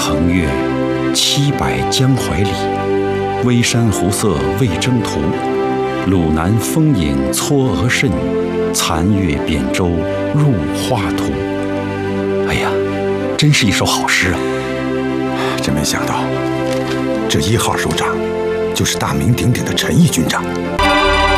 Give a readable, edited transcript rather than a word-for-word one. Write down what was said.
横越700江怀里，微山湖色未征途。鲁南风影嵯峨甚，残月扁舟入画图。哎呀，真是一首好诗啊！ 真没想到，这1号首长就是大名鼎鼎的陈毅军长。